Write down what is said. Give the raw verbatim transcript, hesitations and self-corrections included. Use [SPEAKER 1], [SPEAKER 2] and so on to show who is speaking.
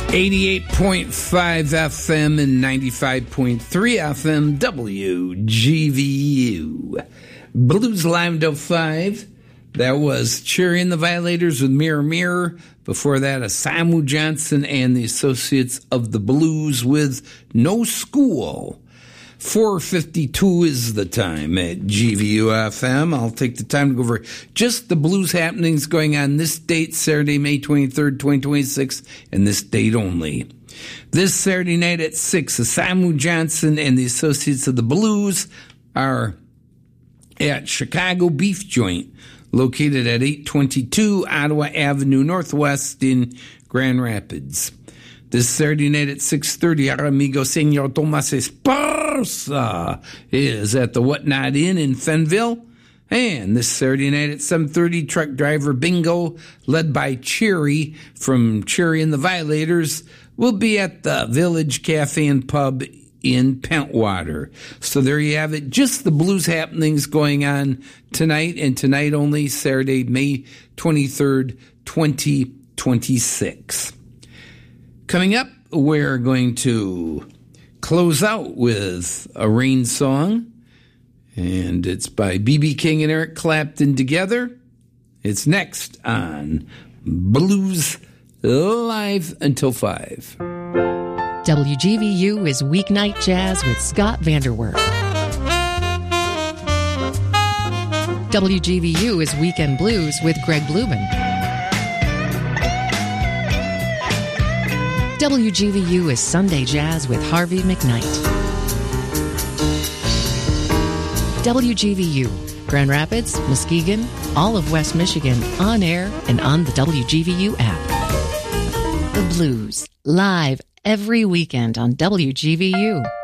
[SPEAKER 1] eighty-eight point five F M and ninety-five point three F M W G V U. Blues Live until five. That was Cherry and the Violators with Mirror Mirror. Before that, Asamu Johnson and the Associates of the Blues with No School. four fifty-two is the time at G V U F M. I'll take the time to go over just the blues happenings going on this date, Saturday, May twenty-third, twenty twenty-six, and this date only. This Saturday night at six, Asamu Johnson and the Associates of the Blues are at Chicago Beef Joint, located at eight twenty-two Ottawa Avenue Northwest in Grand Rapids. This Saturday night at six thirty, our amigo Senor Tomas Esparza is at the Whatnot Inn in Fenville. And this Saturday night at seven thirty, Truck Driver Bingo, led by Cherry from Cherry and the Violators, will be at the Village Cafe and Pub in Pentwater. So there you have it. Just the blues happenings going on tonight, and tonight only, Saturday, May twenty-third, twenty twenty-six. Coming up, we're going to close out with a rain song, and it's by B B King and Eric Clapton together. It's next on Blues Live until five.
[SPEAKER 2] W G V U is Weeknight Jazz with Scott Vanderwerf. W G V U is Weekend Blues with Greg Blumen. W G V U is Sunday Jazz with Harvey McKnight. W G V U, Grand Rapids, Muskegon, all of West Michigan, on air and on the W G V U app. The Blues, live every weekend on W G V U.